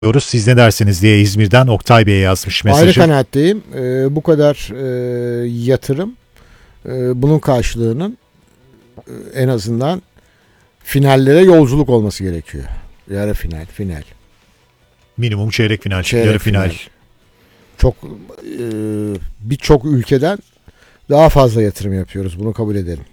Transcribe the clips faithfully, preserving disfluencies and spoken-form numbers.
diyoruz. Siz ne dersiniz diye İzmir'den Oktay Bey yazmış mesajı. Ayrı kanaatteyim. Ee, bu kadar e, yatırım e, bunun karşılığının e, en azından finallere yolculuk olması gerekiyor. Yarı final, final. Minimum çeyrek final, Çeyrek yarı final. final. Çok e, birçok ülkeden daha fazla yatırım yapıyoruz. Bunu kabul edelim.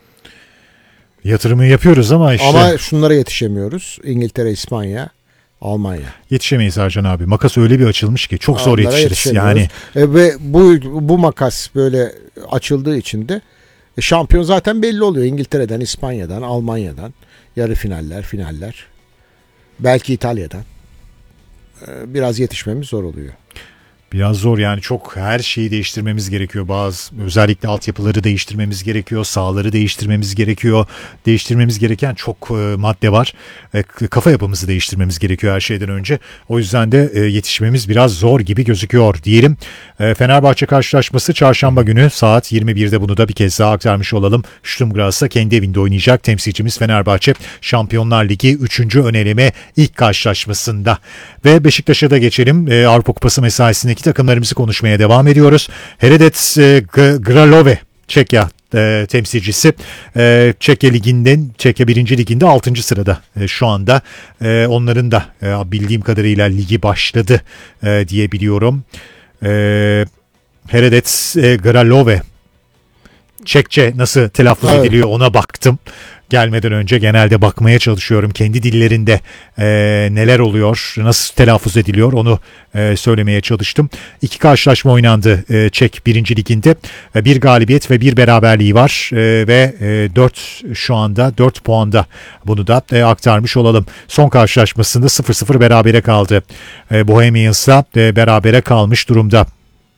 Yatırımı yapıyoruz ama işte. Ama şunlara yetişemiyoruz. İngiltere, İspanya, Almanya. Yetişemeyiz Ercan abi. Makas öyle bir açılmış ki çok zor Onlara yetişiriz. Yani E, ve bu bu makas böyle açıldığı için de e, şampiyon zaten belli oluyor. İngiltere'den, İspanya'dan, Almanya'dan yarı finaller, finaller. Belki İtalya'dan. E, biraz yetişmemiz zor oluyor. biraz zor yani, çok her şeyi değiştirmemiz gerekiyor. Bazı özellikle altyapıları değiştirmemiz gerekiyor. Sahaları değiştirmemiz gerekiyor. Değiştirmemiz gereken çok e, madde var. E, kafa yapımızı değiştirmemiz gerekiyor her şeyden önce. O yüzden de e, yetişmemiz biraz zor gibi gözüküyor diyelim. E, Fenerbahçe karşılaşması çarşamba günü saat yirmi birde, bunu da bir kez daha aktarmış olalım. Sturm Graz'da kendi evinde oynayacak. Temsilcimiz Fenerbahçe, Şampiyonlar Ligi üçüncü ön eleme ilk karşılaşmasında. Ve Beşiktaş'a da geçelim. E, Avrupa Kupası mesaisindeki takımlarımızı konuşmaya devam ediyoruz. Heredec e, Kralove, Çekya e, temsilcisi. E, Çekya Ligi'nden, Çekya birinci Ligi'nde altıncı sırada e, şu anda. E, onların da e, bildiğim kadarıyla ligi başladı e, diye biliyorum. E, Heredec e, Kralove. Çekçe nasıl telaffuz Evet. ediliyor ona baktım. Gelmeden önce genelde bakmaya çalışıyorum. Kendi dillerinde e, neler oluyor, nasıl telaffuz ediliyor onu e, söylemeye çalıştım. İki karşılaşma oynandı e, Çek birinci Ligi'nde. E, bir galibiyet ve bir beraberliği var. E, ve e, dört şu anda dört puanda, bunu da e, aktarmış olalım. Son karşılaşmasında sıfır sıfır berabere kaldı. E, Bohemians'la e, berabere kalmış durumda.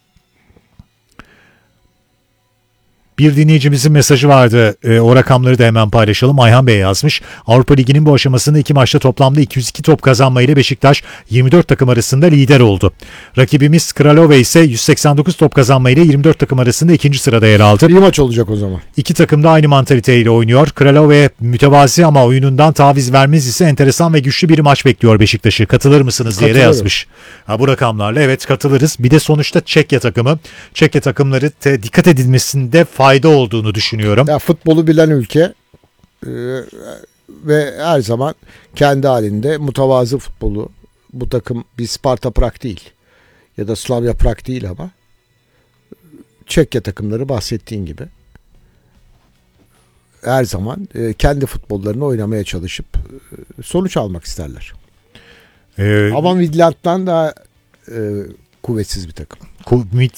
Bir dinleyicimizin mesajı vardı. E, o rakamları da hemen paylaşalım. Ayhan Bey yazmış. Avrupa Ligi'nin bu aşamasında iki maçta toplamda iki yüz iki top kazanma ile Beşiktaş yirmi dört takım arasında lider oldu. Rakibimiz Kralove ise yüz seksen dokuz top kazanma ile yirmi dört takım arasında ikinci sırada yer aldı. Bir maç olacak o zaman. İki takım da aynı mantaliteyle oynuyor. Kralove mütevazi ama oyunundan taviz vermez ise enteresan ve güçlü bir maç bekliyor Beşiktaş'ı. Katılır mısınız diye de yazmış. Ha, bu rakamlarla evet katılırız. Bir de sonuçta Çekya takımı. Çekya takımları te, dikkat edilmesinde fayda olduğunu düşünüyorum. Ya futbolu bilen ülke e, ve her zaman kendi halinde mütevazı futbolu. Bu takım bir Sparta Prag değil ya da Slavia Prag değil ama Çekya takımları bahsettiğin gibi her zaman e, kendi futbollarını oynamaya çalışıp e, sonuç almak isterler. Ee, Ama Midland'dan daha e, kuvvetsiz bir takım. Mid,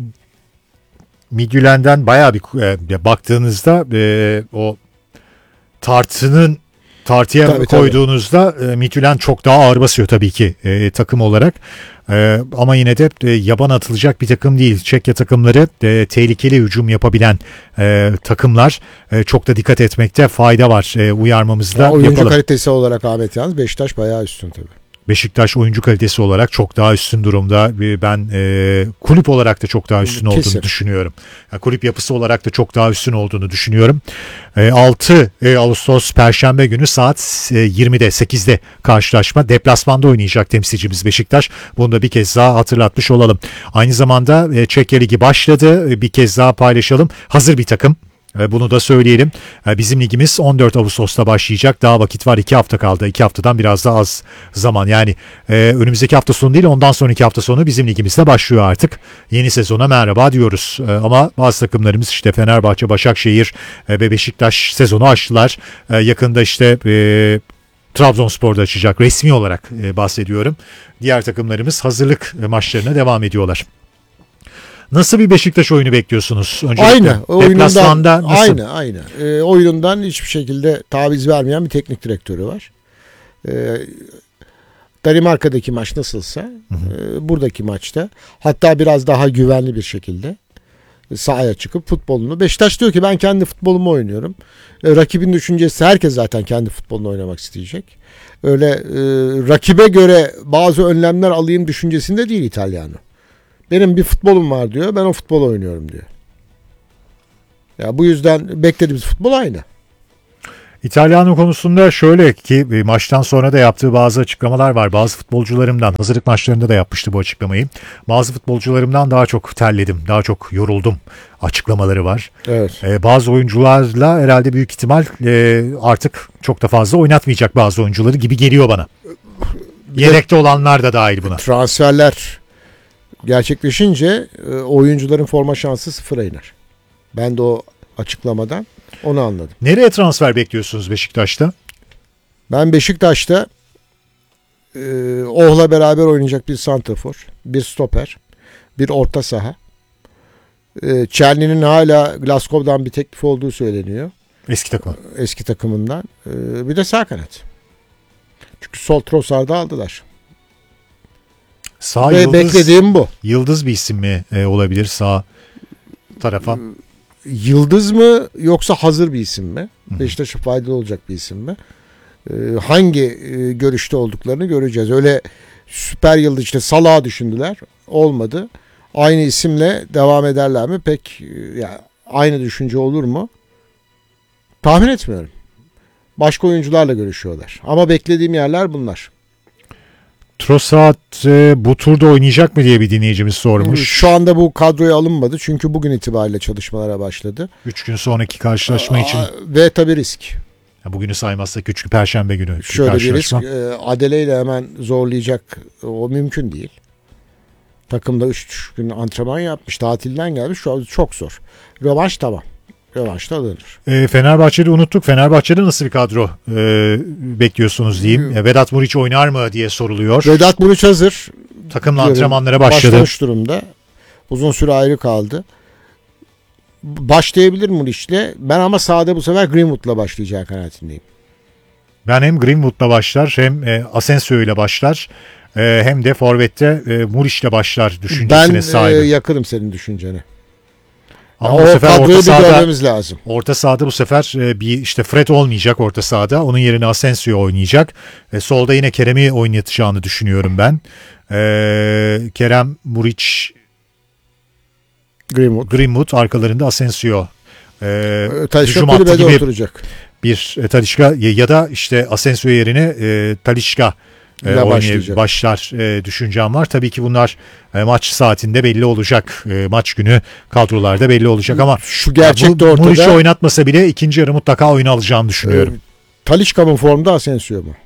Midtjylland'den bayağı bir e, baktığınızda e, o tartının tartıya Tabii, koyduğunuzda e, Midtjylland çok daha ağır basıyor tabii ki e, takım olarak. E, ama yine de e, yaban atılacak bir takım değil. Çekya takımları e, tehlikeli hücum yapabilen e, takımlar. E, çok da dikkat etmekte fayda var. E, uyarmamızda Ya, oyuncu yapalım. kalitesi olarak Ahmet yalnız Beşiktaş bayağı üstün tabii. Beşiktaş oyuncu kalitesi olarak çok daha üstün durumda. Ben e, kulüp olarak da çok daha üstün Kesin. olduğunu düşünüyorum. Yani kulüp yapısı olarak da çok daha üstün olduğunu düşünüyorum. E, altı Ağustos Perşembe günü saat e, yirmide sekizde karşılaşma. Deplasmanda oynayacak temsilcimiz Beşiktaş. Bunu da bir kez daha hatırlatmış olalım. Aynı zamanda e, Çekya Ligi başladı. E, bir kez daha paylaşalım. Hazır bir takım. Bunu da söyleyelim. Bizim ligimiz on dört Ağustos'ta başlayacak. Daha vakit var. iki hafta kaldı. iki haftadan biraz daha az zaman. Yani e, önümüzdeki hafta sonu değil, ondan sonraki hafta sonu bizim ligimizde başlıyor artık. Yeni sezona merhaba diyoruz. E, ama bazı takımlarımız işte Fenerbahçe, Başakşehir e, ve Beşiktaş sezonu açtılar. E, yakında işte e, Trabzonspor'da açacak. Resmi olarak e, bahsediyorum. Diğer takımlarımız hazırlık maçlarına devam ediyorlar. Nasıl bir Beşiktaş oyunu bekliyorsunuz? Öncelikle Aynı. Oyunundan, nasıl? aynı. Aynı. E, oyunundan hiçbir şekilde taviz vermeyen bir teknik direktörü var. E, Danimarka'daki maç nasılsa hı hı. E, buradaki maçta hatta biraz daha güvenli bir şekilde sahaya çıkıp futbolunu. Beşiktaş diyor ki ben kendi futbolumu oynuyorum. E, rakibin düşüncesi, herkes zaten kendi futbolunu oynamak isteyecek. Öyle e, rakibe göre bazı önlemler alayım düşüncesinde değil İtalyanı. Benim bir futbolum var diyor. Ben o futbolu oynuyorum diyor. Ya bu yüzden beklediğimiz futbol aynı. İtalyan konusunda şöyle ki maçtan sonra da yaptığı bazı açıklamalar var. Bazı futbolcularımdan, hazırlık maçlarında da yapmıştı bu açıklamayı. Bazı futbolcularımdan daha çok terledim, daha çok yoruldum açıklamaları var. Evet. Ee, bazı oyuncularla herhalde büyük ihtimal e, artık çok da fazla oynatmayacak bazı oyuncuları gibi geliyor bana. Yedekte olanlar da dahil buna. Transferler gerçekleşince e, oyuncuların forma şansı sıfıra iner. Ben de o açıklamadan onu anladım. Nereye transfer bekliyorsunuz Beşiktaş'ta? Ben Beşiktaş'ta e, Oh'la beraber oynayacak bir santrafor, bir stoper, bir orta saha. E, Çerni'nin hala Glasgow'dan bir teklif olduğu söyleniyor. Eski takım. Eski takımından. E, bir de sağ kanat. Çünkü sol Trossard'ı aldılar. Sağ Ve yıldız, beklediğim bu. yıldız bir isim mi e, olabilir sağ tarafa? Yıldız mı yoksa hazır bir isim mi? Hı. Beşiktaş'a faydalı olacak bir isim mi? Ee, hangi e, görüşte olduklarını göreceğiz. Öyle süper yıldız işte Salah'ı düşündüler. Olmadı. Aynı isimle devam ederler mi? Pek e, ya aynı düşünce olur mu? Tahmin etmiyorum. Başka oyuncularla görüşüyorlar. Ama beklediğim yerler bunlar. Trossard e, bu turda oynayacak mı diye bir dinleyicimiz sormuş. Şu anda bu kadroya alınmadı. Çünkü bugün itibariyle çalışmalara başladı. Üç gün sonraki karşılaşma için. Aa, ve tabii risk. Ya bugünü saymazsak üç gün Perşembe günü. Şöyle bir risk. karşılaşma. E, Adele ile hemen zorlayacak. O mümkün değil. Takımda üç gün antrenman yapmış. Tatilden gelmiş. Şu an çok zor. Rövanş tamam. Rövanş da alınır. E, Fenerbahçe'de unuttuk. Fenerbahçe'de nasıl bir kadro e, bekliyorsunuz diyeyim. E, Vedat Muriç oynar mı diye soruluyor. Vedat Muriç hazır. Takımla Diyorum, antrenmanlara başladı. Başlamış durumda. Uzun süre ayrı kaldı. Başlayabilir Muriç'le. Ben ama sahada bu sefer Greenwood'la başlayacağı kanaatindeyim. Ben hem Greenwood'la başlar hem e, Asensio ile başlar. E, hem de Forvet'te e, Muriç'le başlar düşüncesine Ben sahibim. e, yakınım senin düşüncene. Ama o bu sefer orta kadroyu bir sahada, görmemiz lazım. orta sahada bu sefer e, bir işte Fred olmayacak orta sahada. Onun yerine Asensio oynayacak. E, solda yine Kerem'i oynatacağını düşünüyorum ben. E, Kerem, Muriç, Greenwood. Greenwood arkalarında Asensio. E, Talişka hücum hattı kulübede gibi oturacak. bir e, Talisca ya, ya da işte Asensio yerine e, Talisca e, Ya oynay- başlayacak. başlar e, düşüncem var. Tabii ki bunlar e, maç saatinde belli olacak. E, maç günü kadrolarda belli olacak ama Şu gerçek ya de bu ortada. Muriç'i oynatmasa bile ikinci yarı mutlaka oyunu alacağını düşünüyorum. Ee, Talisca mı formda Asensio mu?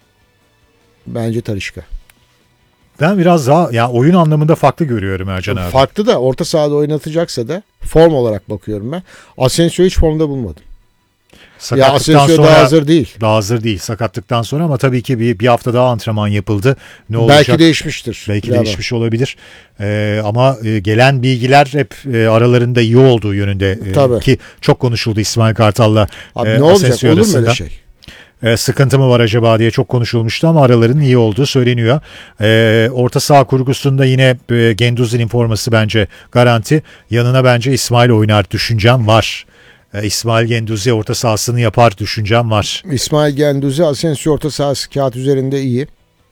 Bence Talisca. Ben biraz daha ya oyun anlamında farklı görüyorum Ercan abi. Farklı da orta sahada oynatacaksa da form olarak bakıyorum ben. Asensio hiç formda bulmadım. Ya Sakatlıktan Asensio sonra daha hazır değil. daha hazır değil sakatlıktan sonra ama tabii ki bir, bir hafta daha antrenman yapıldı. Ne olacak? Belki değişmiştir. Belki Bilemem. değişmiş olabilir. Ee, ama e, gelen bilgiler hep e, aralarında iyi olduğu yönünde. E, Tabii. ki çok konuşuldu İsmail Kartal'la. Abi e, ne olacak? Asensio Olur mu arasında. öyle şey? E, sıkıntı mı var acaba diye çok konuşulmuştu ama araların iyi olduğu söyleniyor. E, orta saha kurgusunda yine e, Genduzi'nin forması bence garanti. Yanına bence İsmail oynar düşüncem var. E, İsmail Genduzi orta sahasını yapar düşüncem var. İsmail Genduzi, Asensio orta sahası kağıt üzerinde iyi.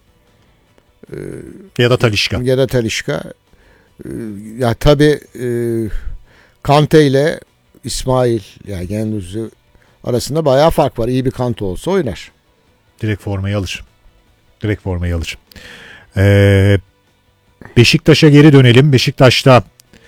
Ya da Talisca. Ya da Talisca. Ee, Ya tabii e, Kante ile İsmail yani Genduzi arasında bayağı fark var. İyi bir Kante olsa oynar. Direkt formayı alır. Direkt formayı alır. Ee, Beşiktaş'a geri dönelim. Beşiktaş'ta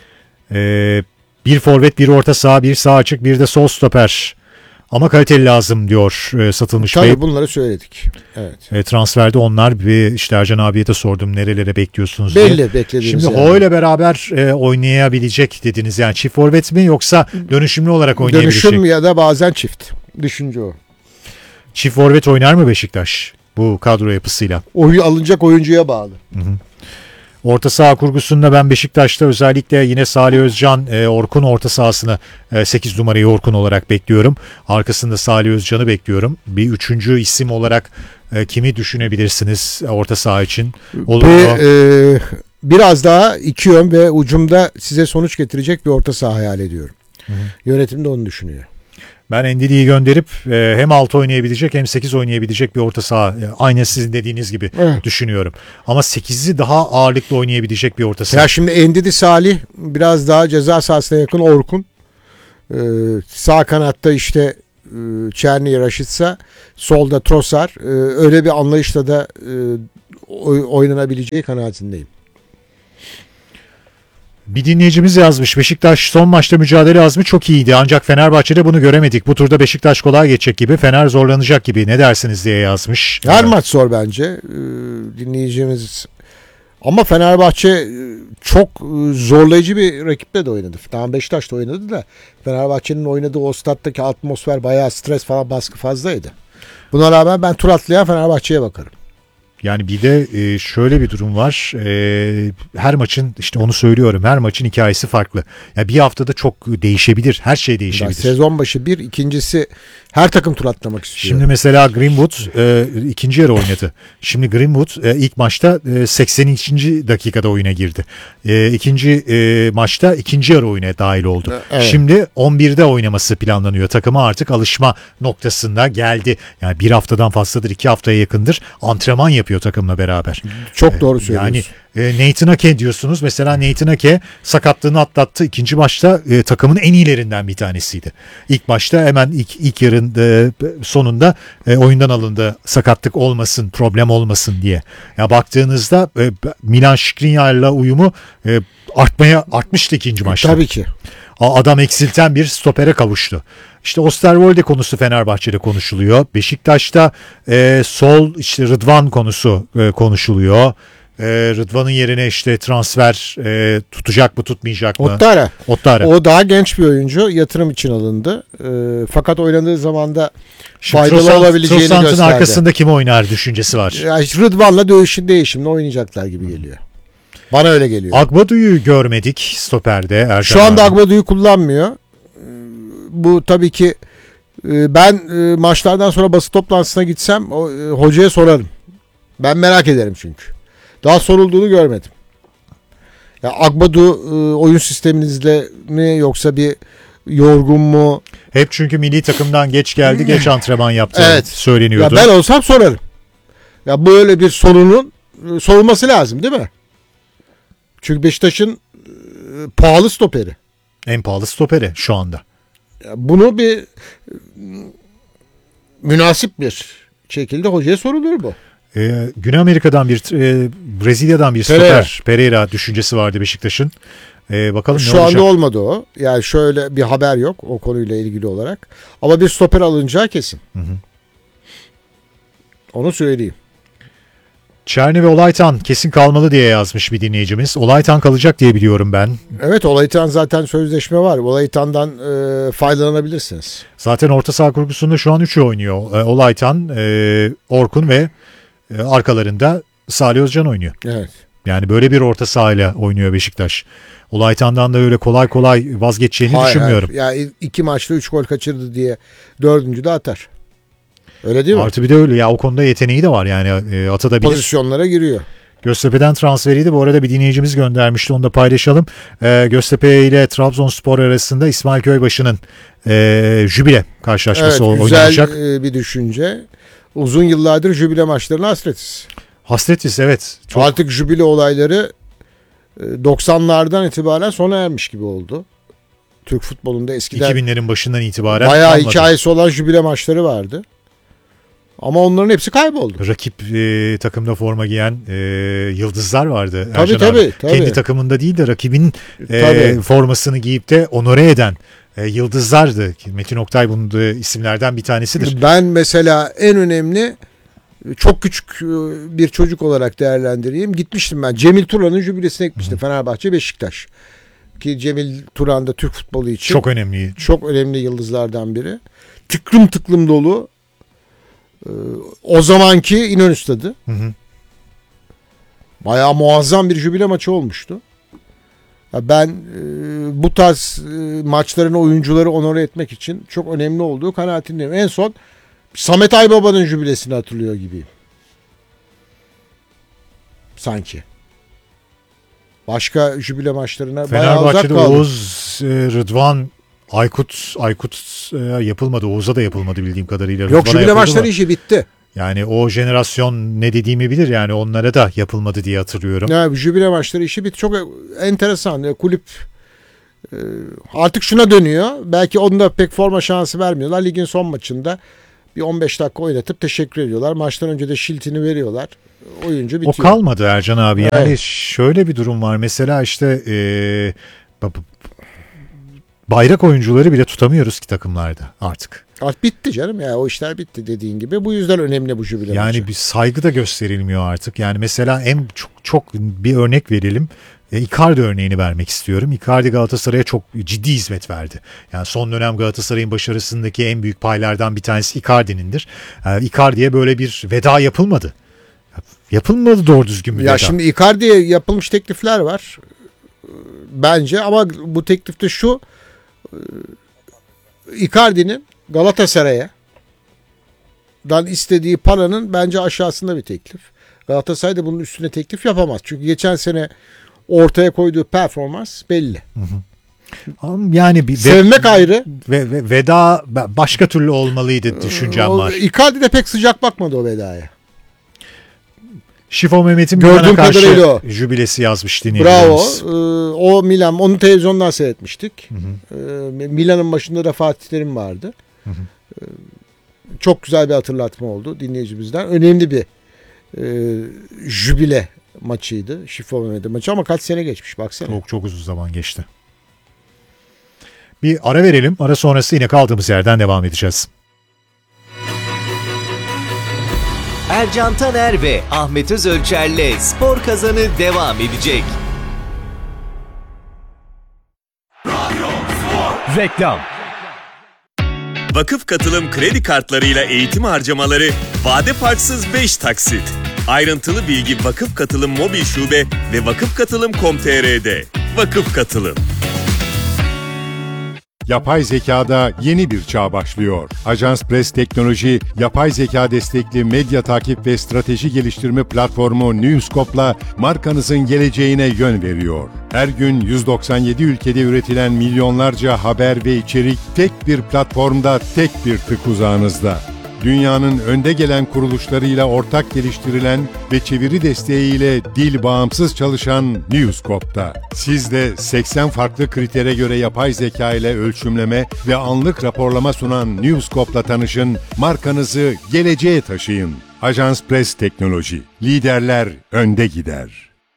e, bir forvet, bir orta saha, bir sağ açık, bir de sol stoper. Ama kaliteli lazım diyor e, Satılmış Tabii Bey. bunları söyledik. Evet. E, transferde onlar bir işte Ercan abiye de sordum nerelere bekliyorsunuz diye. Belli beklediğimiz Şimdi yani. Ho ile beraber e, oynayabilecek dediniz yani çift forvet mi yoksa dönüşümlü olarak oynayabilecek? Dönüşüm ya da bazen çift. Düşünce o. Çift forvet oynar mı Beşiktaş bu kadro yapısıyla? Oyu alınacak oyuncuya bağlı. Orta saha kurgusunda ben Beşiktaş'ta özellikle yine Salih Özcan, e, Orkun orta sahasını e, sekiz numarayı Orkun olarak bekliyorum. Arkasında Salih Özcan'ı bekliyorum. Bir üçüncü isim olarak e, kimi düşünebilirsiniz orta saha için? Olur Ve mu? e, biraz daha iki yön ve ucumda size sonuç getirecek bir orta saha hayal ediyorum. Hı hı. Yönetim de onu düşünüyor. Ben Endidi'yi gönderip e, hem altı oynayabilecek hem sekiz oynayabilecek bir orta saha. E, aynen sizin dediğiniz gibi Evet. düşünüyorum. Ama sekizi daha ağırlıklı oynayabilecek bir orta saha. Ya şimdi Endidi Salih biraz daha ceza sahasına yakın Orkun. Ee, sağ kanatta işte e, Çerni Raşitsa, solda Trossard. E, öyle bir anlayışla da e, oy- oynanabileceği kanaatindeyim. Bir dinleyicimiz yazmış. Beşiktaş son maçta mücadele azmi çok iyiydi. Ancak Fenerbahçe'de bunu göremedik. Bu turda Beşiktaş kolay geçecek gibi. Fener zorlanacak gibi. Ne dersiniz diye yazmış. Her Evet. maç zor bence. E, dinleyeceğimiz ama Fenerbahçe e, çok e, zorlayıcı bir rakiple de oynadı. Tamam, Beşiktaş da oynadı da Fenerbahçe'nin oynadığı o stattaki atmosfer, bayağı stres falan, baskı fazlaydı. Buna rağmen ben tur atlayan Fenerbahçe'ye bakarım. Yani bir de e, şöyle bir durum var. E, her maçın, işte onu söylüyorum, her maçın hikayesi farklı. Yani bir haftada çok değişebilir. Her şey Yani değişebilir. sezon başı bir, ikincisi her takım tur atlamak istiyor. Şimdi mesela Greenwood e, ikinci yarı oynadı. Şimdi Greenwood e, ilk maçta e, seksen ikinci dakikada oyuna girdi. E, ikinci e, maçta ikinci yarı oyuna dahil oldu. Evet. Şimdi on birde oynaması planlanıyor. Takıma artık alışma noktasında geldi. Yani bir haftadan fazladır, iki haftaya yakındır antrenman yapıyor takımla beraber. Çok doğru söylüyorsun. Yani e, Nathan Ake diyorsunuz. Mesela Nathan Ake sakatlığını atlattı. İkinci maçta e, takımın en iyilerinden bir tanesiydi. İlk maçta hemen ilk, ilk yarın e, sonunda e, oyundan alındı. Sakatlık olmasın, problem olmasın diye. Ya baktığınızda e, Milan Skriniar'la uyumu e, artmaya artmıştı ikinci maçta. Tabii ki. A- Adam eksilten bir stopere kavuştu. İşte Osterwolde konusu Fenerbahçe'de konuşuluyor. Beşiktaş'ta e, sol işte Rıdvan konusu e, konuşuluyor. E, Rıdvan'ın yerine işte transfer e, tutacak mı tutmayacak mı? Ottara. Ottara. O daha genç bir oyuncu. Yatırım için alındı. E, fakat oynadığı zaman da Şimdi faydalı Trossard- olabileceğini Trossard'ın gösterdi. arkasında kim oynar düşüncesi var. Yani Rıdvan'la dövüşün değişimle oynayacaklar gibi geliyor. Bana öyle geliyor. Agbadu'yu görmedik stoperde. Erkan Şu anda abi. Agbadu'yu kullanmıyor. Ee, Bu tabii ki e, ben e, maçlardan sonra basın toplantısına gitsem o, e, hocaya sorarım. Ben merak ederim çünkü. Daha sorulduğunu görmedim. Ya Agbadu e, oyun sisteminizle mi yoksa bir yorgun mu? Hep çünkü milli takımdan geç geldi, geç antrenman yaptı Evet. söyleniyordu. Ya ben olsam sorarım. Ya böyle bir sorunun e, sorulması lazım değil mi? Çünkü Beşiktaş'ın e, pahalı stoperi. En pahalı stoperi şu anda. Ya bunu bir e, münasip bir şekilde hocaya sorulur bu. Ee, Güney Amerika'dan bir e, Brezilya'dan bir Pereira. stoper Pereira düşüncesi vardı Beşiktaş'ın. Ee, bakalım ne Şu olacak. anda olmadı o. Yani şöyle bir haber yok o konuyla ilgili olarak. Ama bir stoper alınacağı kesin. Hı hı. Onu söyleyeyim. Çerni ve Olaytan kesin kalmalı diye yazmış bir dinleyicimiz. Olaytan kalacak diye biliyorum ben. Evet, Olaytan zaten sözleşme var. Olaytan'dan e, faydalanabilirsiniz. Zaten orta saha kurgusunda şu an üçü oynuyor. Ee, Olaytan, e, Orkun ve e, arkalarında Salih Özcan oynuyor. Evet. Yani böyle bir orta sahayla oynuyor Beşiktaş. Olaytan'dan da öyle kolay kolay vazgeçeceğini Hayır, düşünmüyorum. hayır. Yani iki maçta üç gol kaçırdı diye dördüncü de atar. Öyle değil mi? Artı bir de öyle ya, o konuda yeteneği de var yani, e, atabilir. Pozisyonlara giriyor. Göztepe'den transferiydi. Bu arada bir dinleyicimiz göndermişti. Onu da paylaşalım. Ee, Göztepe ile Trabzonspor arasında İsmail Köybaşı'nın e, jübile karşılaşması Evet, oynanacak. güzel e, bir düşünce. Uzun yıllardır jübile maçlarına hasretiz. Hasretiz, evet. Çok Artık jübile olayları e, doksanlardan itibaren sona ermiş gibi oldu. Türk futbolunda eskiden iki binlerin başından itibaren bayağı kalmadı. hikayesi olan jübile maçları vardı. Ama onların hepsi kayboldu. Rakip e, takımda forma giyen e, yıldızlar vardı. Tabii, Ercan tabii, abi. tabii. Kendi takımında değil de rakibin e, Tabii. formasını giyip de onore eden e, yıldızlardı. Metin Oktay bunun da isimlerden bir tanesidir. Ben mesela en önemli, çok küçük e, bir çocuk olarak değerlendireyim. Gitmiştim ben. Cemil Turan'ın jübilesine gitmiştim. Fenerbahçe Beşiktaş. Ki Cemil Turan da Türk futbolu için Çok önemli. çok önemli yıldızlardan biri. Tıklım tıklım dolu. Ee, o zamanki İnönü Stadı. Hı hı. Bayağı muazzam bir jübile maçı olmuştu. Ya ben e, bu tarz e, maçların oyuncuları onore etmek için çok önemli olduğu kanaatindeyim. En son Samet Aybaba'nın jübilesini hatırlıyor gibiyim. Sanki. Başka jübile maçlarına bayağı uzak Fenerbahçe'de kaldım. Oğuz, e, Rıdvan, Aykut, Aykut e, yapılmadı. Oğuz'a da yapılmadı bildiğim kadarıyla. Yok, Rıdvan'a jübile yapıldı maçları mı? işi bitti. Yani o jenerasyon ne dediğimi bilir, yani onlara da yapılmadı diye hatırlıyorum. Ya jübile maçları işi bitti. Çok enteresan. Ya, kulüp Ee, artık şuna dönüyor. Belki onu da pek forma şansı vermiyorlar. Ligin son maçında bir on beş dakika oynatıp teşekkür ediyorlar. Maçtan önce de şiltini veriyorlar. Oyuncu bitiyor. O kalmadı Ercan abi. Yani Evet. şöyle bir durum var. Mesela işte ee, bayrak oyuncuları bile tutamıyoruz ki takımlarda artık. Artık bitti canım ya, o işler bitti dediğin gibi. Bu yüzden önemli bu jübile Yani maçı. bir saygı da gösterilmiyor artık. Yani mesela en çok, çok bir örnek verelim. E, Icardi örneğini vermek istiyorum. Icardi Galatasaray'a çok ciddi hizmet verdi. Yani son dönem Galatasaray'ın başarısındaki en büyük paylardan bir tanesi Icardi'nindir. E, Icardi'ye böyle bir veda yapılmadı. Yapılmadı doğru düzgün bir Ya veda. şimdi Icardi'ye yapılmış teklifler var bence, ama bu teklifte şu: Icardi'nin Galatasaray'a dan istediği paranın bence aşağısında bir teklif. Galatasaray da bunun üstüne teklif yapamaz. Çünkü geçen sene ortaya koyduğu performans belli. Ama yani bir Sevmek ve, ayrı. Ve, ve veda başka türlü olmalıydı düşüncem O, var. Icardi de pek sıcak bakmadı o vedaya. Şifo Mehmet'in Gördüğüm Milan'a karşı kadarıyla o. jübilesi yazmış Bravo. dinleyicilerimiz. Ee, o Milan, onu televizyondan seyretmiştik. Hı hı. Ee, Milan'ın başında da Fatih Terim vardı. Hı hı. Ee, çok güzel bir hatırlatma oldu dinleyicimizden. Önemli bir e, jübile maçıydı. Şifo Mehmet'in maçı, ama kaç sene geçmiş baksana. Çok çok uzun zaman geçti. Bir ara verelim. Ara sonrası yine kaldığımız yerden devam edeceğiz. Ercan Taner ve Ahmet Özölçer'le Spor Kazanı devam edecek. Reklam. Vakıf Katılım kredi kartlarıyla eğitim harcamaları vade farksız beş taksit. Ayrıntılı bilgi Vakıf Katılım mobil şube ve vakıf katılım nokta com nokta tr'de. Vakıf Katılım. Yapay zekada yeni bir çağ başlıyor. Ajans Press Teknoloji, yapay zeka destekli medya takip ve strateji geliştirme platformu Newscope'la markanızın geleceğine yön veriyor. Her gün yüz doksan yedi ülkede üretilen milyonlarca haber ve içerik tek bir platformda, tek bir tık uzağınızda. Dünyanın önde gelen kuruluşlarıyla ortak geliştirilen ve çeviri desteğiyle dil bağımsız çalışan Newscope'da. Siz de seksen farklı kritere göre yapay zeka ile ölçümleme ve anlık raporlama sunan Newscope'la tanışın, markanızı geleceğe taşıyın. Ajans Press Teknoloji, liderler önde gider.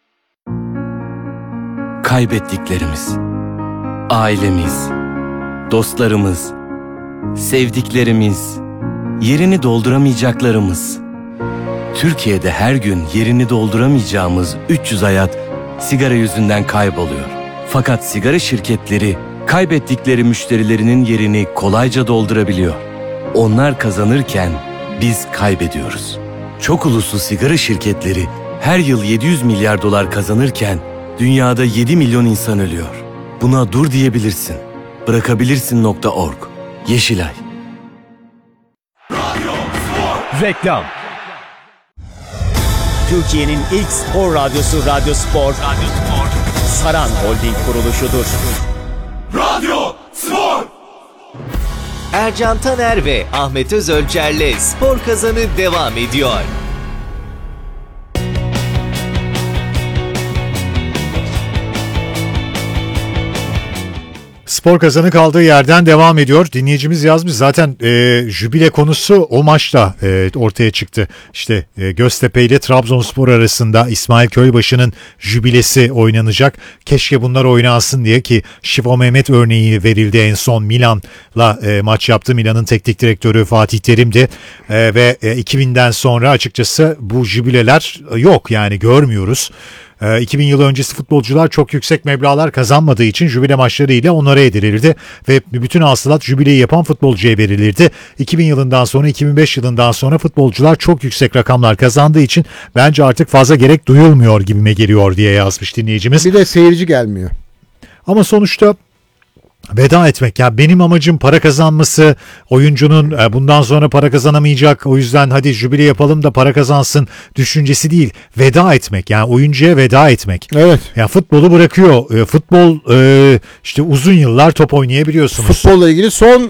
Kaybettiklerimiz, ailemiz, dostlarımız, sevdiklerimiz, yerini dolduramayacaklarımız. Türkiye'de her gün yerini dolduramayacağımız üç yüz hayat sigara yüzünden kayboluyor. Fakat sigara şirketleri kaybettikleri müşterilerinin yerini kolayca doldurabiliyor. Onlar kazanırken biz kaybediyoruz. Çok uluslu sigara şirketleri her yıl yedi yüz milyar dolar kazanırken dünyada yedi milyon insan ölüyor. Buna dur diyebilirsin. Bırakabilirsin nokta org. Yeşilay. Reklam. Türkiye'nin ilk spor radyosu Radyo Spor, Radyo Spor, Saran Holding kuruluşudur. Radyo Spor. Ercan Taner ve Ahmet Özölçer'le Spor Kazanı devam ediyor. Spor Kazanı kaldığı yerden devam ediyor. Dinleyicimiz yazmış zaten e, jübile konusu o maçta e, ortaya çıktı. İşte e, Göztepe ile Trabzonspor arasında İsmail Köybaşı'nın jübilesi oynanacak. Keşke bunlar oynansın diye, ki Şifo Mehmet örneği verildi en son. Milan'la e, maç yaptı. Milan'ın teknik direktörü Fatih Terim'di. E, ve e, iki binden sonra açıkçası bu jübileler yok, yani görmüyoruz. iki bin yılı öncesi futbolcular çok yüksek meblağlar kazanmadığı için jübile maçları ile onlara edilirdi ve bütün hasılat jübileyi yapan futbolcuya verilirdi. iki bin yılından sonra, iki bin beş yılından sonra futbolcular çok yüksek rakamlar kazandığı için bence artık fazla gerek duyulmuyor gibime geliyor diye yazmış dinleyicimiz. Bir de seyirci gelmiyor. Ama sonuçta veda etmek, ya benim amacım para kazanması, oyuncunun bundan sonra para kazanamayacak, o yüzden hadi jübile yapalım da para kazansın düşüncesi değil. Veda etmek, yani oyuncuya veda etmek. Evet. Ya futbolu bırakıyor. Futbol işte uzun yıllar top oynayabiliyorsunuz. Futbolla ilgili son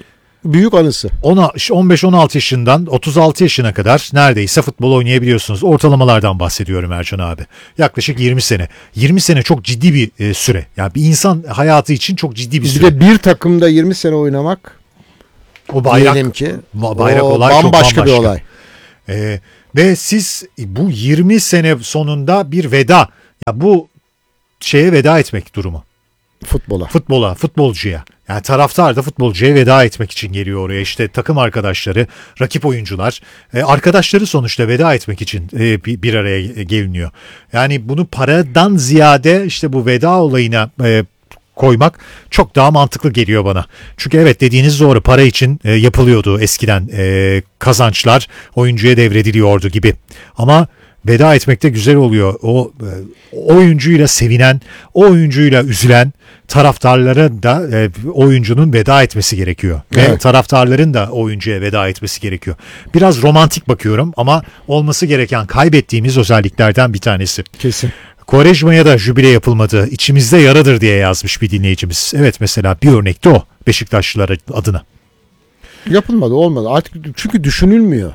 Büyük anısı. on beş on altı yaşından otuz altı yaşına kadar neredeyse futbol oynayabiliyorsunuz. Ortalamalardan bahsediyorum Ercan abi. Yaklaşık yirmi sene. yirmi sene çok ciddi bir e, süre. Yani bir insan hayatı için çok ciddi bir Bir süre. de bir takımda yirmi sene oynamak O bayrak, diyelim ki bayrak o olay çok bambaşka bir bambaşka. olay. Ee, ve siz bu yirmi sene sonunda bir veda, ya bu şeye veda etmek durumu. Futbola. Futbola, futbolcuya. Yani taraftar da futbolcuya veda etmek için geliyor oraya. İşte takım arkadaşları, rakip oyuncular, e, arkadaşları sonuçta veda etmek için e, bir, bir araya geliniyor. Yani bunu paradan ziyade işte bu veda olayına e, koymak çok daha mantıklı geliyor bana. Çünkü evet, dediğiniz doğru, para için e, yapılıyordu eskiden, e, kazançlar oyuncuya devrediliyordu gibi. Ama veda etmek de güzel oluyor. O, e, oyuncuyla sevinen, o oyuncuyla üzülen taraftarlara da e, oyuncunun veda etmesi gerekiyor. Evet. Ve taraftarların da oyuncuya veda etmesi gerekiyor. Biraz romantik bakıyorum ama olması gereken, kaybettiğimiz özelliklerden bir tanesi. Kesin. Quaresma'ya da jübile yapılmadı, İçimizde yaradır diye yazmış bir dinleyicimiz. Evet, mesela bir örnek de o Beşiktaşlılar adına. Yapılmadı, olmadı. Artık çünkü düşünülmüyor.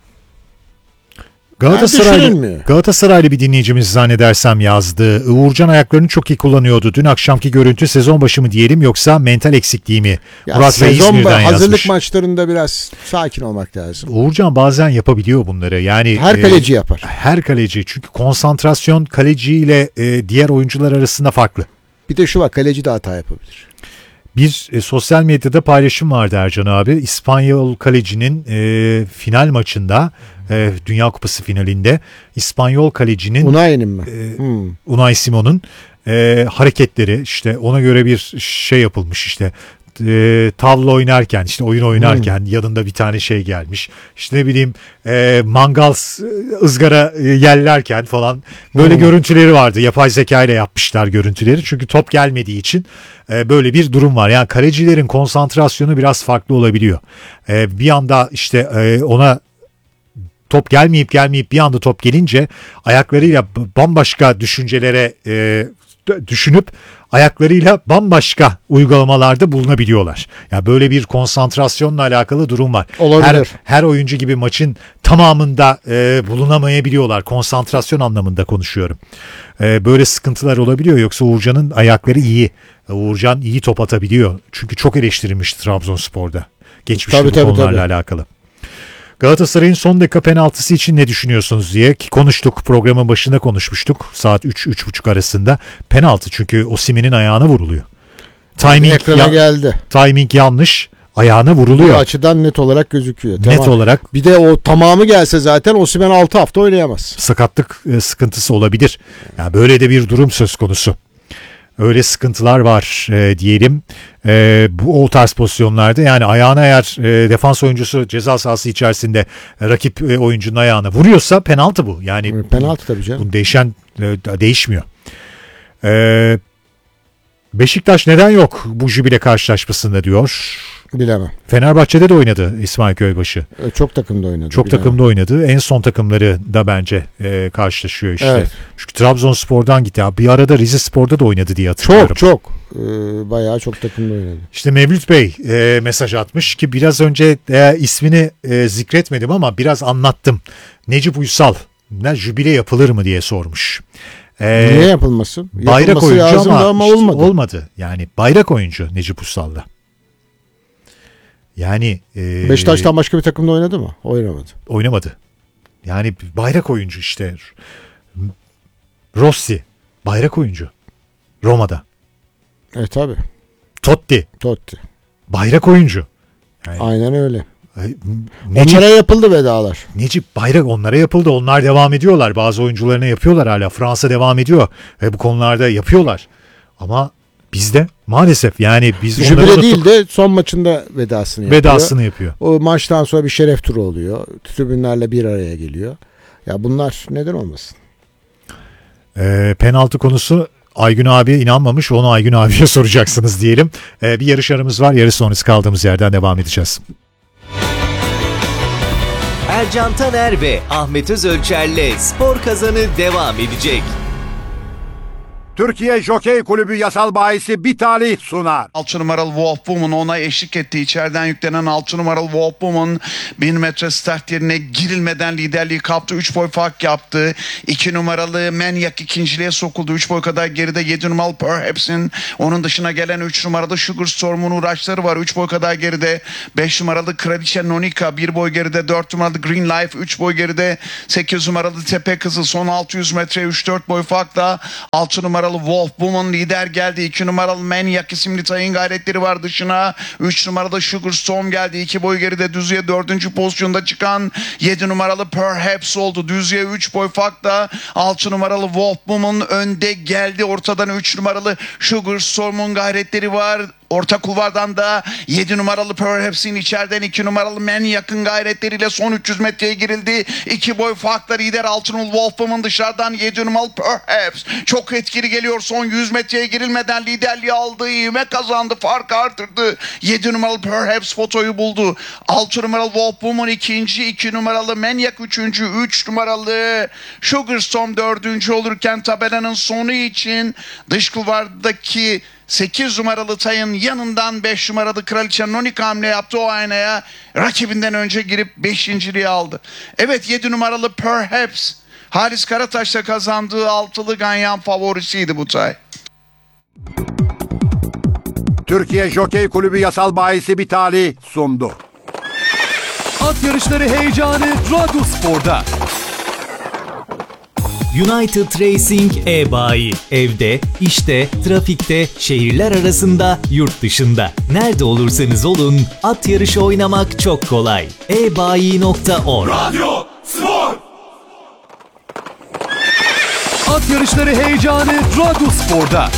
Galatasaraylı, düşünülmüyor. Galatasaraylı bir dinleyicimiz zannedersem yazdı. Uğurcan ayaklarını çok iyi kullanıyordu. Dün akşamki görüntü sezon başı mı diyelim, yoksa mental eksikliği mi? Ya Murat Bey sezon İzmir'den ba- hazırlık yazmış. maçlarında biraz sakin olmak lazım. Uğurcan bazen yapabiliyor bunları. Yani Her e, kaleci yapar. Her kaleci. Çünkü konsantrasyon kaleciyle e, diğer oyuncular arasında farklı. Bir de şu var, kaleci de hata yapabilir. Bir e, sosyal medyada paylaşım vardı Ercan abi. İspanyol kalecinin e, final maçında, e, Dünya Kupası finalinde İspanyol kalecinin Unai'nin mi? e, Hmm. Unai Simon'un e, hareketleri, işte ona göre bir şey yapılmış, işte e, tavla oynarken, işte oyun oynarken yanında bir tane şey gelmiş. İşte ne bileyim, e, mangal s- ızgara e, yerlerken falan böyle görüntüleri vardı. Yapay zeka ile yapmışlar görüntüleri. Çünkü top gelmediği için e, böyle bir durum var. Yani kalecilerin konsantrasyonu biraz farklı olabiliyor. E, bir anda işte e, ona top gelmeyip gelmeyip bir anda top gelince ayaklarıyla b- bambaşka düşüncelere e, d- düşünüp ayaklarıyla bambaşka uygulamalarda bulunabiliyorlar. Yani böyle bir konsantrasyonla alakalı durum var. Olabilir. Her, her oyuncu gibi maçın tamamında e, bulunamayabiliyorlar. Konsantrasyon anlamında konuşuyorum. E, böyle sıkıntılar olabiliyor. Yoksa Uğurcan'ın ayakları iyi. Uğurcan iyi top atabiliyor. Çünkü çok eleştirilmiş Trabzonspor'da. Geçmişte Tabii, bu tabii, konularla tabii. alakalı. Galatasaray'ın son dakika penaltısı için ne düşünüyorsunuz diye ki konuştuk, programın başında konuşmuştuk, saat üç üç buçuk arasında. Penaltı, çünkü Osimhen'in ayağına vuruluyor. Timing, Ekrana ya- geldi. timing yanlış, ayağına Bu vuruluyor. açıdan net olarak gözüküyor. Net Tamam. olarak Bir de o tamamı gelse zaten Osimhen altı hafta oynayamaz. sakatlık e, sıkıntısı olabilir. Yani böyle de bir durum söz konusu. Öyle sıkıntılar var e, diyelim. E, bu o tarz pozisyonlarda, yani ayağına eğer e, defans oyuncusu ceza sahası içerisinde e, rakip e, oyuncunun ayağına vuruyorsa penaltı bu. Yani Penaltı tabii canım. bu değişen e, değişmiyor. E, Beşiktaş neden yok bu jübile karşılaşmasında diyor. Bilemem. Fenerbahçe'de de oynadı İsmail Köybaşı. E, Çok takımda oynadı. Çok bilemem. takımda oynadı. En son takımları da bence e, karşılaşıyor işte. Evet. Çünkü Trabzonspor'dan gitti. Ya, bir arada Rizespor'da da oynadı diye hatırlıyorum. Çok çok. Ee, bayağı çok takımda oynadı. İşte Mevlüt Bey e, mesaj atmış ki biraz önce e, ismini e, zikretmedim ama biraz anlattım. Necip Uysal ne jübile yapılır mı diye sormuş. E, Niye yapılmasın? Bayrak Yapılması oyuncu lazımdı ama, ama işte olmadı. olmadı. Yani bayrak oyuncu Necip Uysal'da. Yani e, Beşiktaş'tan başka bir takımda oynadı mı? Oynamadı. oynamadı. Yani bayrak oyuncu işte. Rossi bayrak oyuncu Roma'da. E tabi. Totti Totti. bayrak oyuncu. Yani, Aynen öyle. ay, Necip, Onlara yapıldı vedalar. Necip bayrak onlara yapıldı. Onlar devam ediyorlar. Bazı oyuncularına yapıyorlar hala. Fransa devam ediyor. Ve bu konularda yapıyorlar. Ama bizde maalesef yani biz onları Jübile unuttuk. değil de son maçında vedasını yapıyor. Vedasını yapıyor. O maçtan sonra bir şeref turu oluyor. Tribünlerle bir araya geliyor. Ya bunlar neden olmasın? Ee, penaltı konusu Aygün abiye inanmamış. Onu Aygün abiye soracaksınız diyelim. Ee, bir yarış aramız var. Yarış sonrası kaldığımız yerden devam edeceğiz. Ercan Taner ve Ahmet Özölçer'le Spor Kazanı devam edecek. Türkiye Jokey Kulübü yasal bahisi bir talih sunar. altı numaralı Wolf Woman ona eşlik etti. İçeriden yüklenen altı numaralı Wolf Woman bin metre start yerine girilmeden liderliği kaptı. üç boy fark yaptı. iki numaralı Maniac ikinciliğe sokuldu. üç boy kadar geride yedi numaralı Perhaps'in. Onun dışına gelen üç numaralı Sugar Storm'un uğraşları var. üç boy kadar geride. beş numaralı Kraliçe Nonika bir boy geride. dört numaralı Green Life üç boy geride. sekiz numaralı Tepe Kızı son altı yüz metre üç dört boy farkla. altı numaralı Wolf Woman lider geldi. iki numaralı Maniac isimli tayın gayretleri var dışına. üç numaralı Sugar Storm geldi. iki boy geride düzlüğe dördüncü pozisyonda çıkan yedi numaralı Perhaps oldu. Düzlüğe üç boy farkla altı numaralı Wolf Woman önde geldi. Ortadan üç numaralı Sugar Storm'un gayretleri var. Orta kulvardan da yedi numaralı Perhaps'in içeriden iki numaralı Maniac'ın gayretleriyle son üç yüz metreye girildi. iki boy farkla lider altı numaralı Wolf Woman dışarıdan yedi numaralı Perhaps. Çok etkili geliyor son yüz metreye girilmeden liderliği aldı. İvme kazandı. Farkı artırdı. yedi numaralı Perhaps fotoyu buldu. altı numaralı Wolf Woman ikinci. iki numaralı Maniac üçüncü. üç numaralı Sugar Storm dördüncü olurken tabelanın sonu için dış kulvardaki sekiz numaralı tayın yanından beş numaralı Kraliçe Nonika hamle yaptı o aynaya. Rakibinden önce girip beşinciliği aldı. Evet yedi numaralı Perhaps Halis Karataş'ta kazandığı altılı ganyan favorisiydi bu tay. Türkiye Jokey Kulübü yasal bahisi bir talih sundu. At yarışları heyecanı Radyospor'da. United Racing e-bayi. Evde, işte, trafikte, şehirler arasında, yurt dışında. Nerede olursanız olun, at yarışı oynamak çok kolay. e bayi nokta org. Radyo Spor. At yarışları heyecanı Radyospor'da.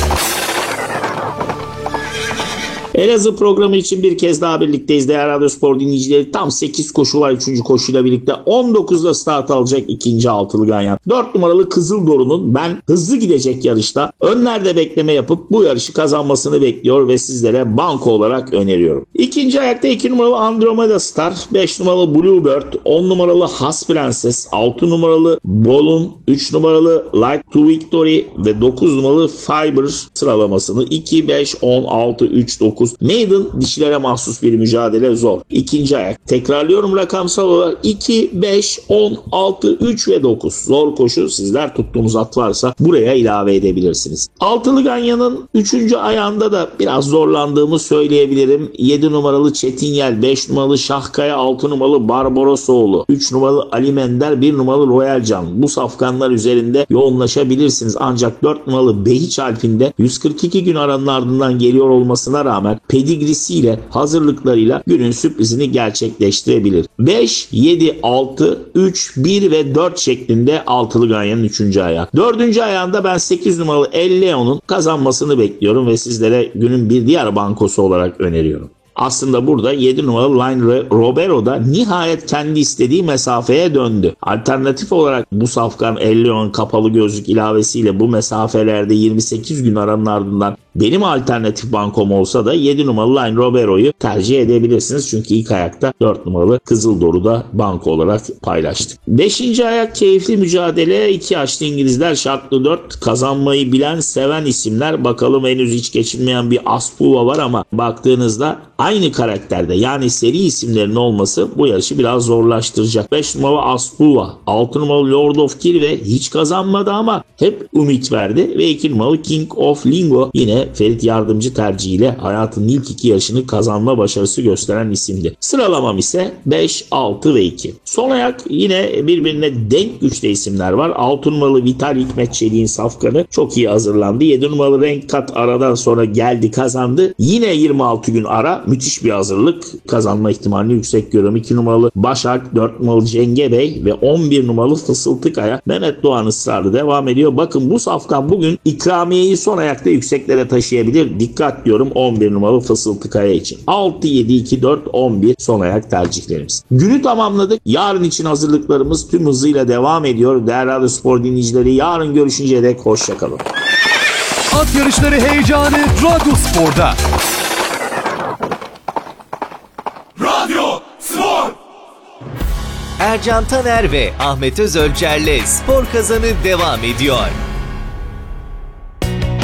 Elazığ programı için bir kez daha birlikteyiz değerli Radyospor dinleyicileri. Tam sekiz koşu var üçüncü koşuyla birlikte. on dokuzda start alacak ikinci altılı ganyan. dört numaralı Kızıldoru'nun ben hızlı gidecek yarışta önlerde bekleme yapıp bu yarışı kazanmasını bekliyor ve sizlere banko olarak öneriyorum. İkinci ayakta iki numaralı Andromeda Star, beş numaralı Bluebird, on numaralı Has Prenses, altı numaralı Bolun, üç numaralı Light to Victory ve dokuz numaralı Fiber sıralamasını iki, beş, on, altı, üç, dokuz Maiden dişilere mahsus bir mücadele zor. İkinci ayak. Tekrarlıyorum rakamsal olarak iki, beş, on, altı, üç ve dokuz. Zor koşu. Sizler tuttuğunuz at varsa buraya ilave edebilirsiniz. Altılı ganyanın üçüncü ayağında da biraz zorlandığımı söyleyebilirim. yedi numaralı Çetinyel, beş numaralı Şahkaya, altı numaralı Barbarosoğlu, üç numaralı Ali Mender, bir numaralı Royal Can. Bu safkanlar üzerinde yoğunlaşabilirsiniz. Ancak dört numaralı Behiç Alp'inde yüz kırk iki gün aranın ardından geliyor olmasına rağmen pedigrisiyle, hazırlıklarıyla günün sürprizini gerçekleştirebilir. beş, yedi, altı, üç, bir ve dört şeklinde altılı ganyanın üçüncü ayağı. dördüncü ayağında ben sekiz numaralı El Leon'un kazanmasını bekliyorum ve sizlere günün bir diğer bankosu olarak öneriyorum. Aslında burada yedi numaralı Line Robero da nihayet kendi istediği mesafeye döndü. Alternatif olarak bu safkan El Leon kapalı gözlük ilavesiyle bu mesafelerde yirmi sekiz gün aranın ardından benim alternatif bankom olsa da yedi numaralı Line Robero'yu tercih edebilirsiniz. Çünkü ilk ayakta dört numaralı Kızıldoru'da banko olarak paylaştık. beşinci ayak keyifli mücadele. iki yaşlı İngilizler şartlı dört. Kazanmayı bilen, seven isimler. Bakalım henüz hiç geçilmeyen bir Aspuva var ama baktığınızda aynı karakterde yani seri isimlerin olması bu yarışı biraz zorlaştıracak. beş numaralı Aspuva, altı numaralı Lord of Kirve hiç kazanmadı ama hep ümit verdi ve iki numaralı King of Lingo yine Ferit Yardımcı tercihiyle hayatının ilk iki yarışını kazanma başarısı gösteren isimdi. Sıralamam ise beş, altı ve iki. Son ayak yine birbirine denk güçte isimler var. altı numaralı Vital Hikmet Çelik'in safkanı çok iyi hazırlandı. yedi numaralı Renk Kat aradan sonra geldi kazandı. Yine yirmi altı gün ara müthiş bir hazırlık. Kazanma ihtimalini yüksek görüyorum. iki numaralı Başak, dört numaralı Cenge Bey ve on bir numaralı Fısıltı Kaya. Mehmet Doğan ısrarı devam ediyor. Bakın bu safkan bugün ikramiyeyi son ayakta yükseklere taşıyabilir. Dikkat diyorum on bir numaralı Fısıltı Kaya için. altı, yedi, iki, dört, on bir son ayak tercihlerimiz. Günü tamamladık. Yarın için hazırlıklarımız tüm hızıyla devam ediyor. Değerli Radyospor dinleyicileri yarın görüşünceye dek hoşçakalın. At yarışları heyecanı Radyospor'da. Radyo Spor. Ercan Taner ve Ahmet Özölçer'le Spor Kazanı devam ediyor.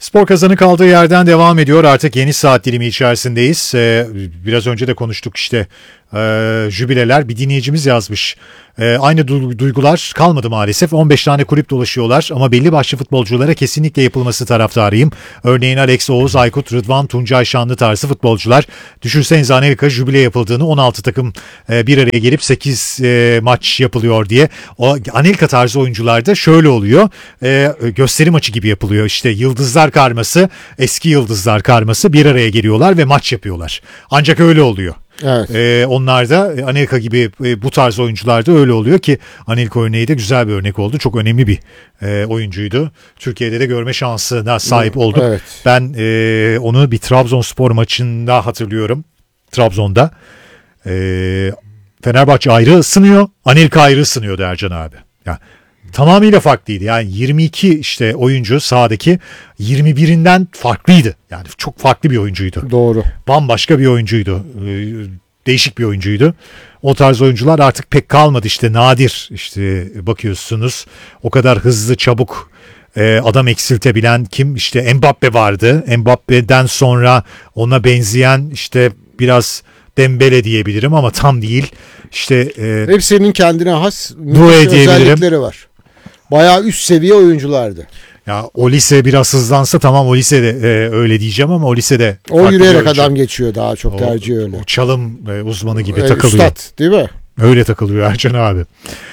Spor Kazanı kaldığı yerden devam ediyor. Artık yeni saat dilimi içerisindeyiz. Ee, biraz önce de konuştuk işte e, jübileler. Bir dinleyicimiz yazmış. E, aynı du- duygular kalmadı maalesef. on beş tane kulüp dolaşıyorlar ama belli başlı futbolculara kesinlikle yapılması taraftarıyım. Örneğin Alex, Oğuz, Aykut, Rıdvan, Tuncay Şanlı tarzı futbolcular. Düşünsenize Amerika jübile yapıldığını, on altı takım e, bir araya gelip sekiz e, maç yapılıyor diye. O Anelka tarzı oyuncularda şöyle oluyor. E, gösteri maçı gibi yapılıyor. İşte yıldızlar karması, eski yıldızlar karması bir araya geliyorlar ve maç yapıyorlar. Ancak öyle oluyor. Evet. Ee, onlar da Anelka gibi e, bu tarz oyuncularda öyle oluyor ki Anelka örneği de güzel bir örnek oldu. Çok önemli bir e, oyuncuydu. Türkiye'de de görme şansına sahip olduk. Evet. Ben e, onu bir Trabzonspor maçında hatırlıyorum. Trabzon'da. E, Fenerbahçe ayrı ısınıyor. Anelka ayrı ısınıyordu Ercan abi. Yani tamamıyla farklıydı. Yani yirmi iki işte oyuncu sahadaki yirmi birinden farklıydı. Yani çok farklı bir oyuncuydu. Doğru. Bambaşka bir oyuncuydu. Değişik bir oyuncuydu. O tarz oyuncular artık pek kalmadı. İşte nadir işte bakıyorsunuz. O kadar hızlı, çabuk adam eksiltebilen kim? İşte Mbappe vardı. Mbappe'den sonra ona benzeyen işte biraz Dembele diyebilirim ama tam değil. İşte e, hepsinin kendine has özellikleri var. Bayağı üst seviye oyunculardı. Ya Olise biraz hızlansa tamam, Olise de e, öyle diyeceğim ama Olise de o yürüyerek adam geçiyor, daha çok tercih öyle. O çalım e, uzmanı gibi e, takılıyor. Üstad değil mi? Öyle takılıyor Ercan abi.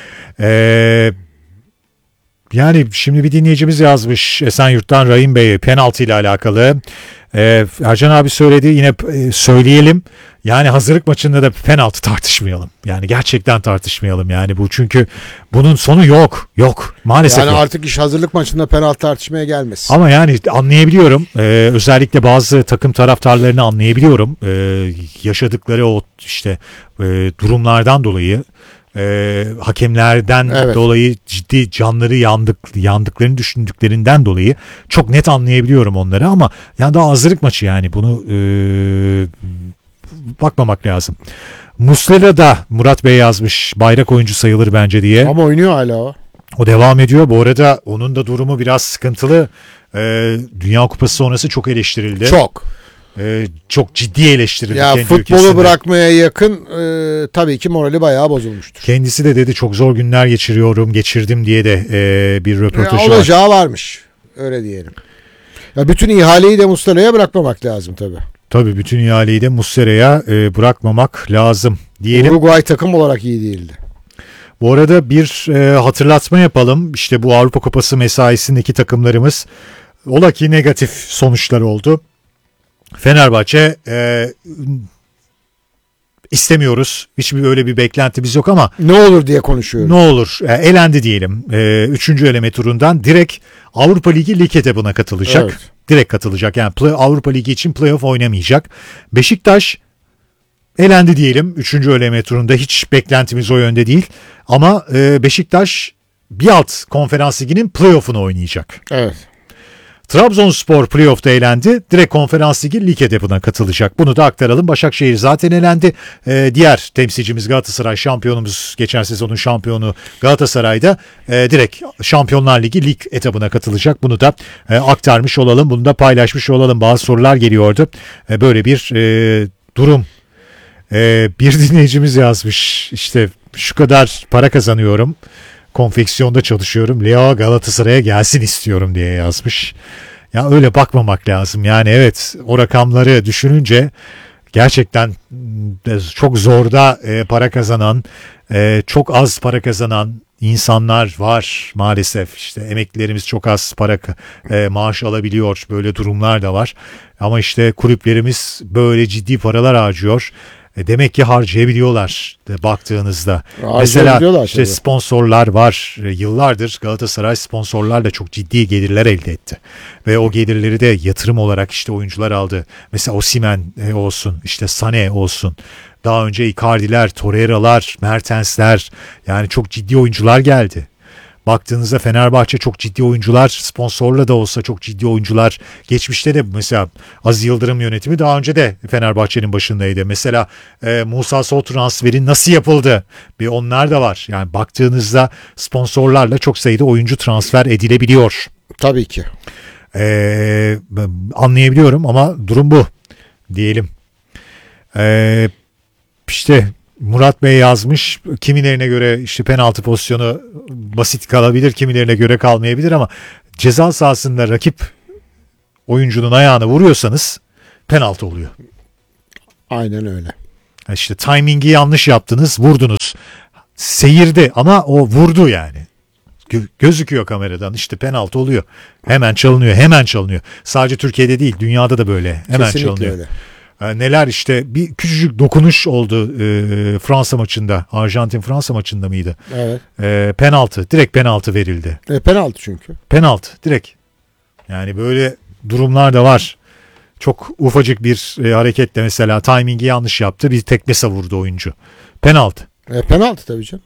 Eee Yani şimdi bir dinleyicimiz yazmış Esenyurt'tan Rahim Bey penaltı ile alakalı. Ee, Ercan abi söyledi, yine e, söyleyelim. Yani hazırlık maçında da penaltı tartışmayalım. Yani gerçekten tartışmayalım yani bu, çünkü bunun sonu yok. Yok. Maalesef yani yok. artık iş hazırlık maçında penaltı tartışmaya gelmesin. Ama yani anlayabiliyorum. Ee, özellikle bazı takım taraftarlarını anlayabiliyorum. Ee, yaşadıkları o işte e, durumlardan dolayı. Ee, hakemlerden evet. dolayı ciddi canları yandık yandıklarını düşündüklerinden dolayı çok net anlayabiliyorum onları, ama yani daha hazırlık maçı, yani bunu e, bakmamak lazım. Muslera da Murat Bey yazmış, bayrak oyuncu sayılır bence diye. Ama oynuyor hala o. O devam ediyor. Bu arada onun da durumu biraz sıkıntılı. Ee, Dünya Kupası sonrası çok eleştirildi. Çok. Ee, çok ciddi eleştirildi. Ya futbolu ülkesinde bırakmaya yakın e, tabii ki morali bayağı bozulmuştur. Kendisi de dedi çok zor günler geçiriyorum, geçirdim diye de e, bir röportajı ya, olacağı var. varmış. Öyle diyelim. Ya bütün ihaleyi de Muslera'ya bırakmamak lazım tabii. Tabii bütün ihaleyi de Muslera'ya e, bırakmamak lazım diyelim. Uruguay takım olarak iyi değildi. Bu arada bir e, hatırlatma yapalım. İşte bu Avrupa Kupası mesaisindeki takımlarımız ola ki negatif sonuçlar oldu. Fenerbahçe e, istemiyoruz. Hiçbir öyle bir beklentimiz yok ama ne olur diye konuşuyoruz. Ne olur. E, elendi diyelim. E, üçüncü eleme turundan direkt Avrupa Ligi lig etabına katılacak. Evet. Direkt katılacak. Yani play, Avrupa Ligi için playoff oynamayacak. Beşiktaş elendi diyelim. Üçüncü eleme turunda hiç beklentimiz o yönde değil. Ama e, Beşiktaş bir alt konferans liginin playoff'unu oynayacak. Evet. Trabzonspor playoff'ta elendi. Direkt konferans ligi lig hedefine katılacak. Bunu da aktaralım. Başakşehir zaten elendi. Ee, diğer temsilcimiz Galatasaray, şampiyonumuz, geçen sezonun şampiyonu Galatasaray'da e, direkt Şampiyonlar Ligi lig etabına katılacak. Bunu da e, aktarmış olalım. Bunu da paylaşmış olalım. Bazı sorular geliyordu. E, böyle bir e, durum. E, bir dinleyicimiz yazmış. İşte şu kadar para kazanıyorum, konfeksiyonda çalışıyorum, Leo Galatasaray'a gelsin istiyorum diye yazmış. Ya öyle bakmamak lazım. Yani evet, o rakamları düşününce gerçekten çok zorda e, para kazanan, e, çok az para kazanan insanlar var maalesef. İşte emeklilerimiz çok az para e, maaş alabiliyor. Böyle durumlar da var. Ama işte kulüplerimiz böyle ciddi paralar harcıyor. Demek ki harcayabiliyorlar de baktığınızda. Mesela işte sponsorlar var. Yıllardır Galatasaray sponsorlarla çok ciddi gelirler elde etti. Ve o gelirleri de yatırım olarak işte oyuncular aldı. Mesela Osimhen olsun, işte Sané olsun. Daha önce Icardi'ler, Torreira'lar, Mertens'ler, yani çok ciddi oyuncular geldi. Baktığınızda Fenerbahçe çok ciddi oyuncular, sponsorla da olsa çok ciddi oyuncular. Geçmişte de mesela Aziz Yıldırım yönetimi daha önce de Fenerbahçe'nin başındaydı. Mesela e, Musa Sow transferi nasıl yapıldı? Bir onlar da var. Yani baktığınızda sponsorlarla çok sayıda oyuncu transfer edilebiliyor. Tabii ki. Ee, anlayabiliyorum ama durum bu diyelim. Ee, işte Murat Bey yazmış, kimilerine göre işte penaltı pozisyonu basit kalabilir, kimilerine göre kalmayabilir ama ceza sahasında rakip oyuncunun ayağına vuruyorsanız penaltı oluyor. Aynen öyle. İşte timingi yanlış yaptınız, vurdunuz. Seyirde ama o vurdu yani. Gö- gözüküyor kameradan, işte penaltı oluyor. Hemen çalınıyor, hemen çalınıyor. Sadece Türkiye'de değil, dünyada da böyle. Hemen Kesinlikle çalınıyor. öyle. Ee, neler işte, bir küçücük dokunuş oldu e, Fransa maçında. Arjantin Fransa maçında mıydı? Evet. E, penaltı, direkt penaltı verildi. E, penaltı çünkü. Penaltı, direkt. Yani böyle durumlar da var. Çok ufacık bir e, hareketle mesela timingi yanlış yaptı. Bir tekme savurdu oyuncu. Penaltı. E, penaltı tabii canım.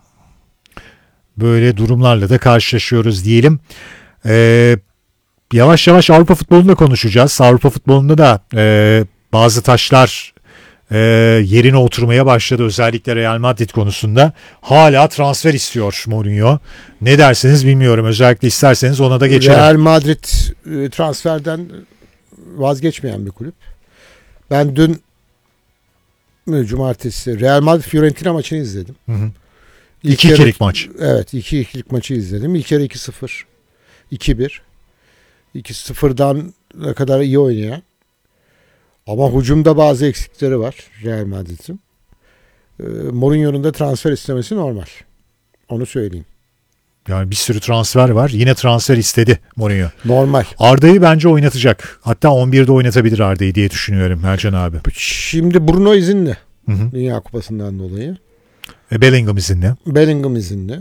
Böyle durumlarla da karşılaşıyoruz diyelim. Ee, yavaş yavaş Avrupa futbolunda konuşacağız. Avrupa futbolunda da e, bazı taşlar e, yerine oturmaya başladı. Özellikle Real Madrid konusunda. Hala transfer istiyor Mourinho. Ne dersiniz bilmiyorum. Özellikle isterseniz ona da geçelim. Real Madrid e, transferden vazgeçmeyen bir kulüp. Ben dün cumartesi Real Madrid Fiorentina maçını izledim. Hı hı. İlk İki yarı- ikilik maç. Evet, iki ikilik maçı izledim. İlk yarı iki sıfır, iki bir. iki sıfırdan ne kadar iyi oynayan. Ama hücumda bazı eksikleri var Real Madrid'in. E, Mourinho'nun da transfer istemesi normal. Onu söyleyeyim. Yani bir sürü transfer var. Yine transfer istedi Mourinho. Normal. Arda'yı bence oynatacak. Hatta on birde oynatabilir Arda'yı diye düşünüyorum Ercan abi. Şimdi Bruno izinli. Hı hı. Dünya Kupası'ndan dolayı. E, Bellingham izinli. Bellingham izinli.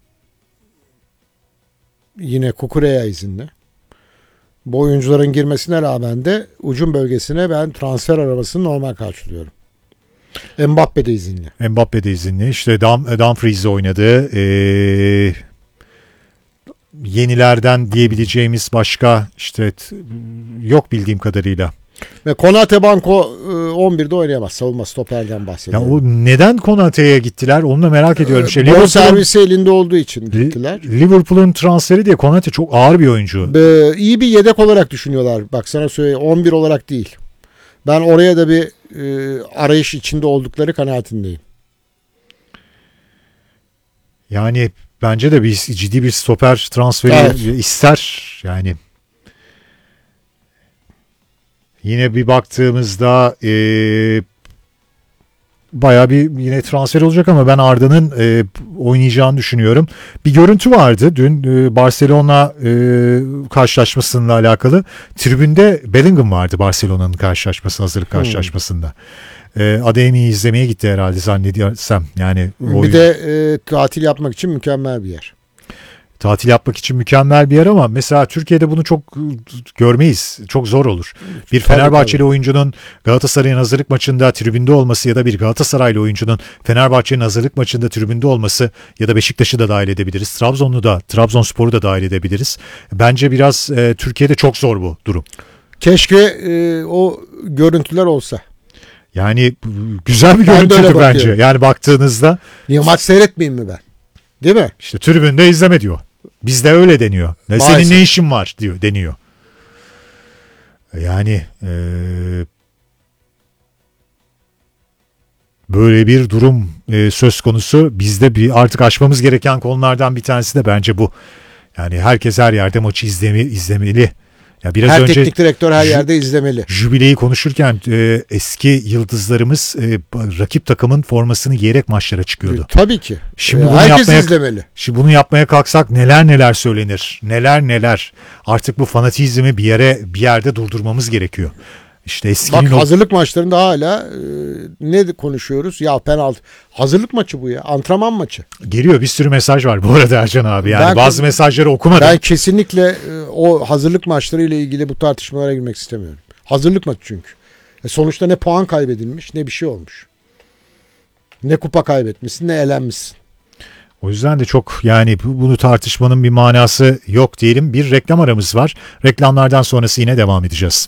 Yine Kukureya izinli. Bu oyuncuların girmesine rağmen de ucum bölgesine ben transfer aramasını normal karşılıyorum. Mbappe de izinli. Mbappe de izinli. İşte Dum- Dumfries'le oynadı. Ee, yenilerden diyebileceğimiz başka işte t- yok bildiğim kadarıyla. Ve Konate Banko e, on birde oynayamaz. Savunma stoperden Ya bahsediyorum. o neden Konate'ye gittiler? Onu da merak ediyorum. Şey, Bol Liverpool'un, servisi elinde olduğu için gittiler. Liverpool'un transferi diye Konate çok ağır bir oyuncu. Ee, iyi bir yedek olarak düşünüyorlar. Bak sana söyleyeyim, on bir olarak değil. Ben oraya da bir e, arayış içinde oldukları kanaatindeyim. Yani bence de bir ciddi bir stoper transferi Evet. ister. Yani yine bir baktığımızda e, bayağı bir yine transfer olacak ama ben Arda'nın e, oynayacağını düşünüyorum. Bir görüntü vardı dün e, Barcelona e, karşılaşmasıyla alakalı. Tribünde Bellingham vardı Barcelona'nın karşılaşması, hazırlık karşılaşmasında. E, Ademi'yi izlemeye gitti herhalde zannediyorsam. Yani oyun- Bir de e, tatil yapmak için mükemmel bir yer. tatil yapmak için mükemmel bir yer ama mesela Türkiye'de bunu çok e, görmeyiz. Çok zor olur. Bir Tabii, Fenerbahçeli tabii. oyuncunun Galatasaray'ın hazırlık maçında tribünde olması ya da bir Galatasaraylı oyuncunun Fenerbahçe'nin hazırlık maçında tribünde olması ya da Beşiktaş'ı da dahil edebiliriz. Trabzon'u da, Trabzonspor'u da dahil edebiliriz. Bence biraz e, Türkiye'de çok zor bu durum. Keşke e, o görüntüler olsa. Yani e, güzel bir Ben de öyle görüntüdür bence. bakıyorum. Yani baktığınızda Niye maç seyretmeyeyim mi ben? Değil mi? işte tribünde izleme diyor. Bizde öyle deniyor. Ne, senin Maalesef. ne işin var diyor deniyor. Yani e, böyle bir durum e, söz konusu. Bizde bir artık aşmamız gereken konulardan bir tanesi de bence bu. Yani herkes her yerde maçı izleme, izlemeli. Ya biraz Her önce teknik direktör her Ju- yerde izlemeli. jübileyi konuşurken e, eski yıldızlarımız e, rakip takımın formasını giyerek maçlara çıkıyordu. Tabii ki. Şimdi E, bunu herkes yapmaya izlemeli. Şimdi bunu yapmaya kalksak neler neler söylenir. Neler neler. Artık bu fanatizmi bir yere bir yerde durdurmamız gerekiyor. İşte Bak eskinin o- hazırlık maçlarında hala e, ne konuşuyoruz? Ya penaltı. Hazırlık maçı bu ya. Antrenman maçı. geliyor bir sürü mesaj var bu arada Ercan abi. Yani Ben- bazı mesajları okumadım. Ben kesinlikle e, o hazırlık maçları ile ilgili bu tartışmalara girmek istemiyorum. Hazırlık maçı çünkü. E sonuçta ne puan kaybedilmiş ne bir şey olmuş. Ne kupa kaybetmişsin ne elenmişsin. O yüzden de çok yani bu- bunu tartışmanın bir manası yok diyelim. Bir reklam aramız var. Reklamlardan sonrası yine devam edeceğiz.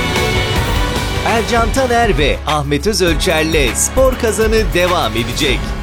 Ercan Taner ve Ahmet Özölçer'le Spor Kazanı devam edecek.